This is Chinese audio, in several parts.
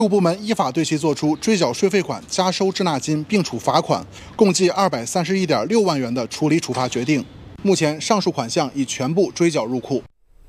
入部门依法对其作出追缴税费款、加收滞纳金，并处罚款，共计231.6万元的处理处罚决定。目前，上述款项已全部追缴入库。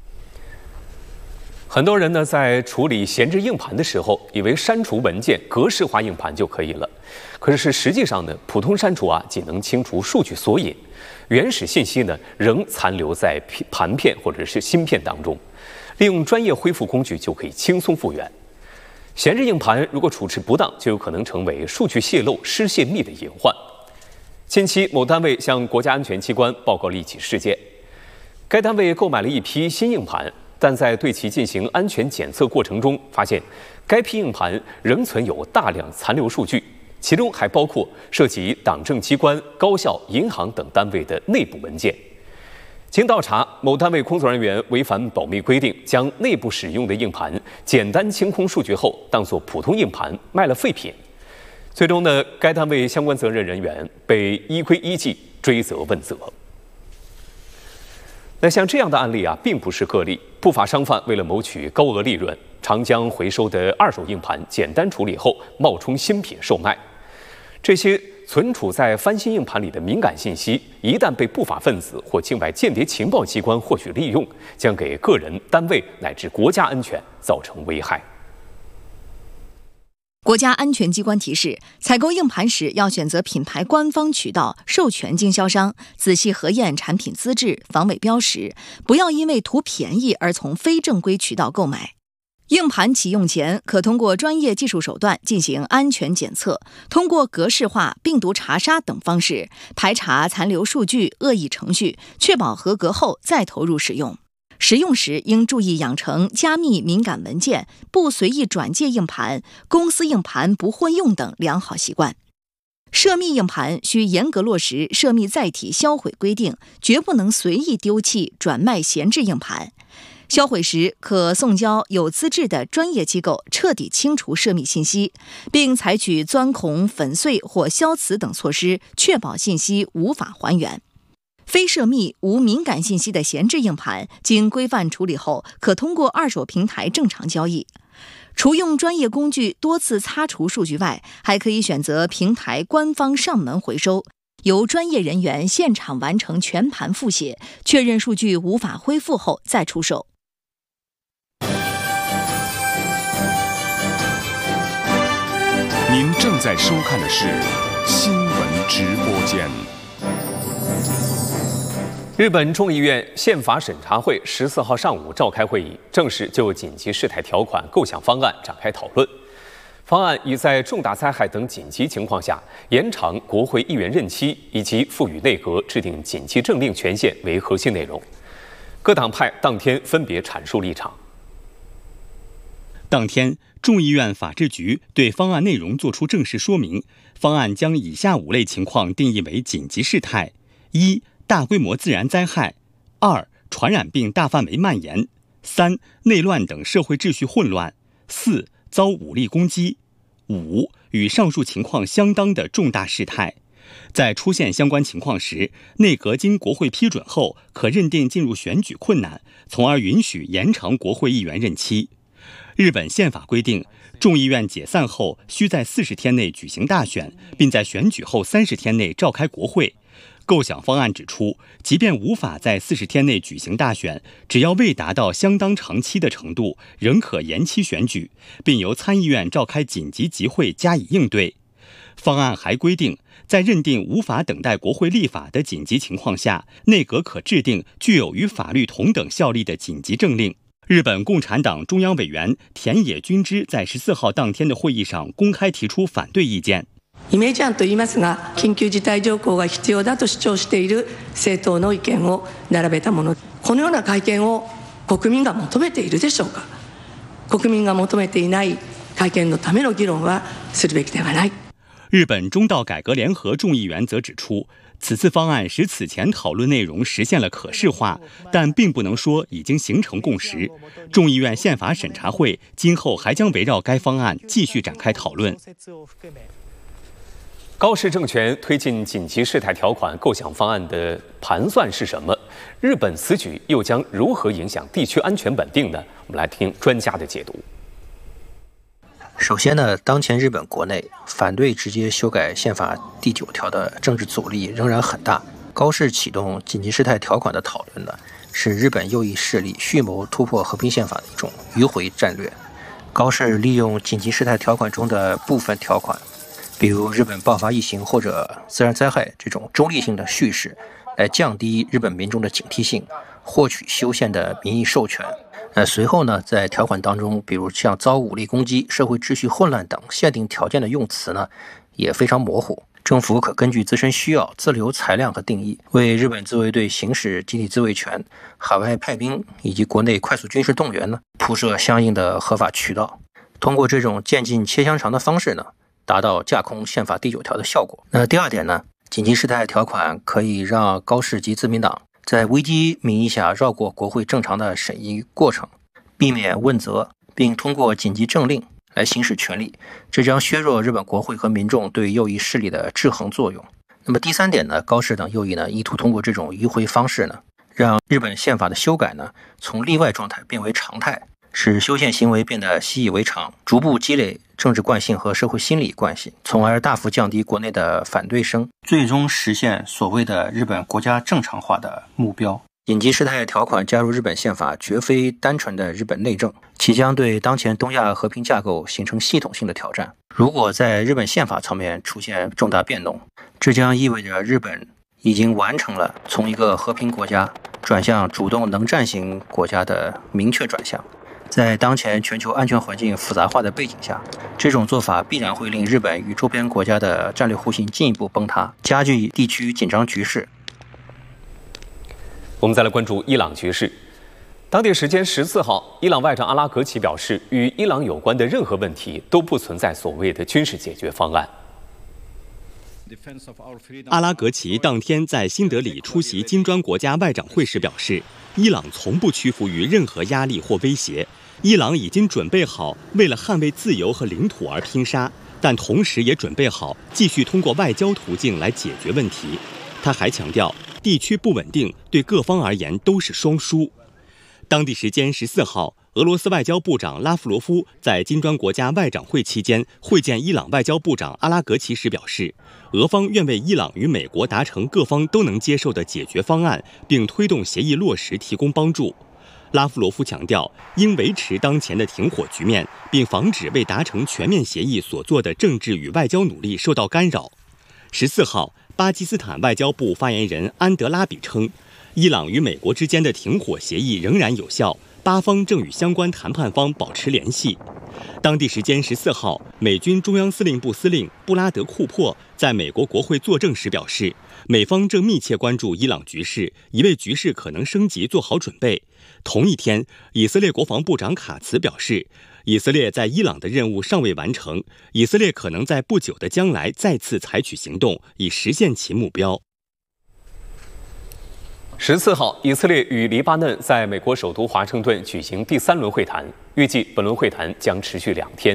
很多人呢在处理闲置硬盘的时候，以为删除文件、格式化硬盘就可以了。可是实际上呢，普通删除仅能清除数据索引，原始信息呢仍残留在盘片或者是芯片当中。利用专业恢复工具就可以轻松复原。闲置硬盘如果处置不当，就有可能成为数据泄露、失泄密的隐患。近期，某单位向国家安全机关报告了一起事件。该单位购买了一批新硬盘，但在对其进行安全检测过程中，发现该批硬盘仍存有大量残留数据，其中还包括涉及党政机关、高校、银行等单位的内部文件。经调查，某单位工作人员违反保密规定，将内部使用的硬盘简单清空数据后，当作普通硬盘卖了废品。最终呢，该单位相关责任人员被依规依纪追责问责。那像这样的案例并不是个例，不法商贩为了谋取高额利润，常将回收的二手硬盘简单处理后冒充新品售卖。这些存储在翻新硬盘里的敏感信息，一旦被不法分子或境外间谍情报机关获取利用，将给个人、单位乃至国家安全造成危害。 国家安全机关提示，采购硬盘时要选择品牌官方渠道、授权经销商，仔细核验产品资质、防伪标识，不要因为图便宜而从非正规渠道购买。硬盘启用前，可通过专业技术手段进行安全检测，通过格式化、病毒查杀等方式排查残留数据、恶意程序，确保合格后再投入使用。使用时应注意养成加密敏感文件、不随意转借硬盘、公司硬盘不混用等良好习惯。涉密硬盘需严格落实涉密载体销毁规定，绝不能随意丢弃、转卖闲置硬盘。销毁时可送交有资质的专业机构彻底清除涉密信息，并采取钻孔、粉碎或消磁等措施，确保信息无法还原。非涉密、无敏感信息的闲置硬盘，经规范处理后，可通过二手平台正常交易。除用专业工具多次擦除数据外，还可以选择平台官方上门回收，由专业人员现场完成全盘复写，确认数据无法恢复后再出售。 您正在收看的是新闻直播间。 日本众议院宪法审查会14号上午召开会议，正式就紧急事态条款构想方案展开讨论。方案以在重大灾害等紧急情况下延长国会议员任期以及赋予内阁制定紧急政令权限为核心内容。各党派当天分别阐述立场。 当天，众议院法制局对方案内容作出正式说明。方案将以下5类情况定义为紧急事态：一、大规模自然灾害；二、传染病大范围蔓延；三、内乱等社会秩序混乱；四、遭武力攻击；五、与上述情况相当的重大事态。在出现相关情况时，内阁经国会批准后，可认定进入选举困难，从而允许延长国会议员任期。日本宪法规定，众议院解散后需在40天内举行大选，并在选举后30天内召开国会。构想方案指出，即便无法在40天内举行大选，只要未达到相当长期的程度，仍可延期选举，并由参议院召开紧急集会加以应对。方案还规定，在认定无法等待国会立法的紧急情况下，内阁可制定具有与法律同等效力的紧急政令。日本共产党中央委員田野君之在14号当天的会議上公開提出反對意見。 イメージ案といいますが、緊急事態条項が必要だと主張している政党の意見を並べたもの。このような会見を国民が求めているでしょうか。国民が求めていない会見のための議論はするべきではない。 日本中道改革联合众议员则指出，此次方案使此前讨论内容实现了可视化，但并不能说已经形成共识。众议院宪法审查会今后还将围绕该方案继续展开讨论。 高市政权推进紧急事态条款构想方案的盘算是什么？日本此举又将如何影响地区安全稳定呢？我们来听专家的解读。 首先呢，当前日本国内反对直接修改宪法第9条的政治阻力仍然很大。高市启动紧急事态条款的讨论呢，是日本右翼势力蓄谋突破和平宪法的一种迂回战略。高市利用紧急事态条款中的部分条款，比如日本爆发疫情或者自然灾害这种中立性的叙事，来降低日本民众的警惕性，获取修宪的民意授权。随后呢，在条款当中，比如像遭武力攻击、社会秩序混乱等限定条件的用词呢，也非常模糊。政府可根据自身需要自留裁量和定义，为日本自卫队行使集体自卫权、海外派兵以及国内快速军事动员呢，铺设相应的合法渠道。通过这种渐进切香肠的方式呢，达到架空宪法第9条的效果。那第二点呢，紧急事态条款可以让高市及自民党在危机名义下绕过国会正常的审议过程，避免问责，并通过紧急政令来行使权力，这将削弱日本国会和民众对右翼势力的制衡作用。那么第3点呢，高市等右翼呢，意图通过这种迂回方式呢，让日本宪法的修改呢，从例外状态变为常态，使修宪行为变得习以为常，逐步积累政治惯性和社会心理惯性，从而大幅降低国内的反对声，最终实现所谓的日本国家正常化的目标。紧急事态条款加入日本宪法绝非单纯的日本内政，其将对当前东亚和平架构形成系统性的挑战。如果在日本宪法层面出现重大变动，这将意味着日本已经完成了从一个和平国家转向主动能战型国家的明确转向。在当前全球安全环境复杂化的背景下，这种做法必然会令日本与周边国家的战略互信进一步崩塌，加剧地区紧张局势。 我们再来关注伊朗局势。当地时间14号，伊朗外长阿拉格齐表示，与伊朗有关的任何问题都不存在所谓的军事解决方案。 阿拉格齐当天在新德里出席金砖国家外长会时表示，伊朗从不屈服于任何压力或威胁，伊朗已经准备好为了捍卫自由和领土而拼杀，但同时也准备好继续通过外交途径来解决问题。他还强调，地区不稳定对各方而言都是双输。当地时间14号，俄罗斯外交部长拉夫罗夫在金砖国家外长会期间会见伊朗外交部长阿拉格齐时表示，俄方愿为伊朗与美国达成各方都能接受的解决方案，并推动协议落实提供帮助。拉夫罗夫强调，应维持当前的停火局面，并防止为达成全面协议所做的政治与外交努力受到干扰。14号，巴基斯坦外交部发言人安德拉比称，伊朗与美国之间的停火协议仍然有效，巴方正与相关谈判方保持联系。当地时间14号，美军中央司令部司令布拉德库珀在美国国会作证时表示，美方正密切关注伊朗局势，已为局势可能升级做好准备。同一天，以色列国防部长卡茨表示，以色列在伊朗的任务尚未完成，以色列可能在不久的将来再次采取行动，以实现其目标。 14号，以色列与黎巴嫩在美国首都华盛顿举行第3轮会谈，预计本轮会谈将持续2天。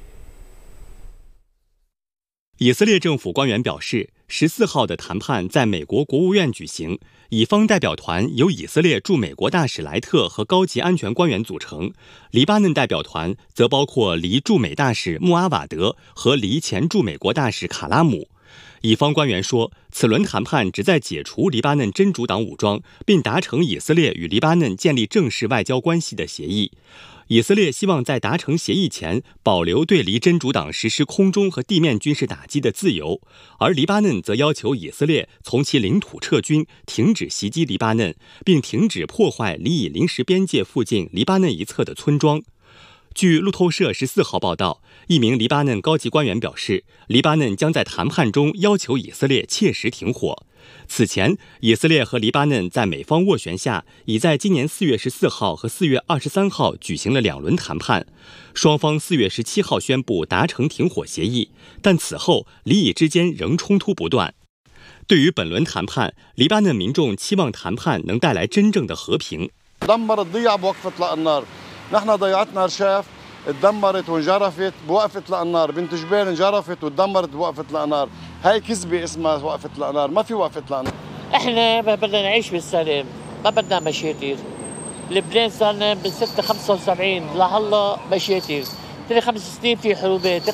以色列政府官员表示，14号的谈判在美国国务院举行，以方代表团由以色列驻美国大使莱特和高级安全官员组成，黎巴嫩代表团则包括黎驻美大使穆阿瓦德和黎前驻美国大使卡拉姆。以方官员说，此轮谈判旨在解除黎巴嫩真主党武装，并达成以色列与黎巴嫩建立正式外交关系的协议。以色列希望在达成协议前保留对黎真主党实施空中和地面军事打击的自由，而黎巴嫩则要求以色列从其领土撤军，停止袭击黎巴嫩，并停止破坏黎以临时边界附近黎巴嫩一侧的村庄。据路透社14号报道，一名黎巴嫩高级官员表示，黎巴嫩将在谈判中要求以色列切实停火。此前，以色列和黎巴嫩在美方斡旋下，已在今年4月14号和4月23号举行了2轮谈判。双方4月17号宣布达成停火协议，但此后黎以之间仍冲突不断。对于本轮谈判，黎巴嫩民众期望谈判能带来真正的和平。 نحن ضيعتنا رشاف اتدمرت وانجرفت بوقفة الأنهار بنت جبال انجرفت واتدمرت بوقفة الأنهار هاي كذبة اسمها وقفة الأنهار ما في وقفة الأنهار احنا بدنا نعيش بالسلام ما بدنا مشاكل لبنان صار لنا من 6 75 لهلا مشاكل لي 5 سنين في حروبات